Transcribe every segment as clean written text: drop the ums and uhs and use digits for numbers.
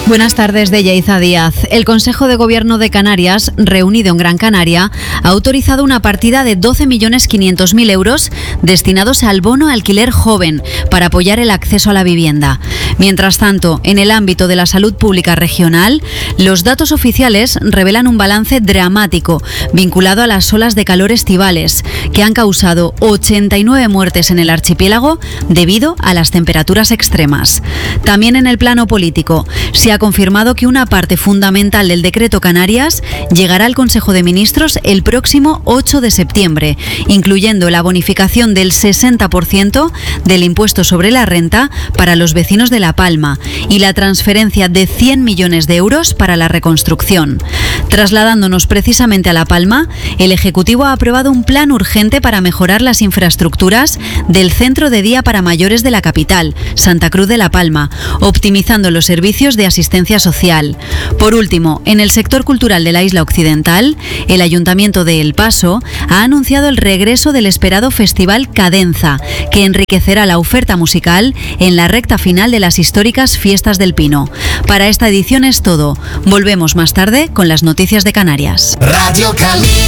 Buenas tardes, de Yaiza Díaz. El Consejo de Gobierno de Canarias, reunido en Gran Canaria, ha autorizado una partida de 12.500.000 euros destinados al bono alquiler joven para apoyar el acceso a la vivienda. Mientras tanto, en el ámbito de la salud pública regional, los datos oficiales revelan un balance dramático vinculado a las olas de calor estivales, que han causado 89 muertes en el archipiélago debido a las temperaturas extremas. También en el plano político, se ha confirmado que una parte fundamental del decreto Canarias llegará al Consejo de Ministros el próximo 8 de septiembre, incluyendo la bonificación del 60% del impuesto sobre la renta para los vecinos de La Palma y la transferencia de 100 millones de euros para la reconstrucción. Trasladándonos precisamente a La Palma, el Ejecutivo ha aprobado un plan urgente para mejorar las infraestructuras del centro de día para mayores de la capital, Santa Cruz de La Palma, optimizando los servicios de asistencia social. Por último, en el sector cultural de la isla occidental, el Ayuntamiento de El Paso ha anunciado el regreso del esperado Festival Cadenza, que enriquecerá la oferta musical en la recta final de las históricas Fiestas del Pino. Para esta edición es todo. Volvemos más tarde con las noticias de Canarias. Radio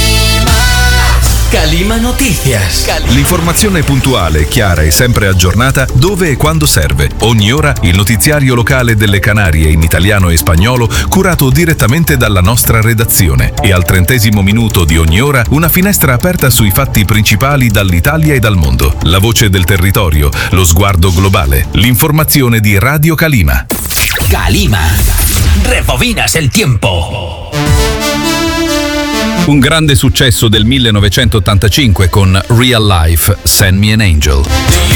Calima Noticias. L'informazione puntuale, chiara e sempre aggiornata dove e quando serve. Ogni ora il notiziario locale delle Canarie in italiano e spagnolo curato direttamente dalla nostra redazione. E al 30° minuto di ogni ora una finestra aperta sui fatti principali dall'Italia e dal mondo. La voce del territorio, lo sguardo globale. L'informazione di Radio Calima. Calima. Rebobinas el tiempo. Un grande successo del 1985 con Real Life, Send Me an Angel.